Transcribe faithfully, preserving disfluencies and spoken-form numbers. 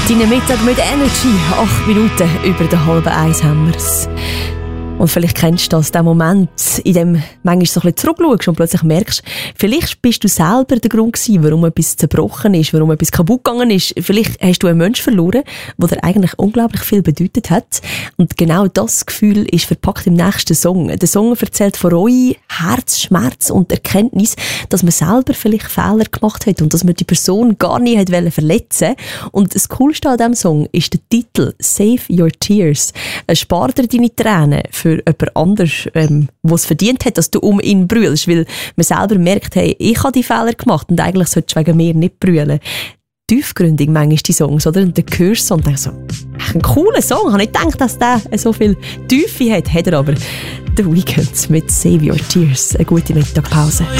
Deinen Mittag mit Energy. Acht Minuten über der halben Eins haben wir's. Und vielleicht kennst du das, den Moment, in dem manchmal so ein bisschen zurückschaust und plötzlich merkst, vielleicht bist du selber der Grund gewesen, warum etwas zerbrochen ist, warum etwas kaputt gegangen ist. Vielleicht hast du einen Menschen verloren, der dir eigentlich unglaublich viel bedeutet hat. Und genau das Gefühl ist verpackt im nächsten Song. Der Song erzählt von Reue, Herzschmerz und Erkenntnis, dass man selber vielleicht Fehler gemacht hat und dass man die Person gar nicht hat verletzen wollte. Und das Coolste an diesem Song ist der Titel «Save Your Tears». Spar dir deine Tränen für jemand anderes, ähm, der es verdient hat, dass du um ihn brüllst, weil man selber merkt, hey, ich habe die Fehler gemacht und eigentlich solltest du wegen mir nicht brüllen. Tiefgründig manchmal die Songs, oder? Und dann hörst du und denkst so, ein cooler Song, ich habe nicht gedacht, dass der so viel Tiefe hat, hat er aber. The Weeknd mit «Save Your Tears». Eine gute Mittagspause.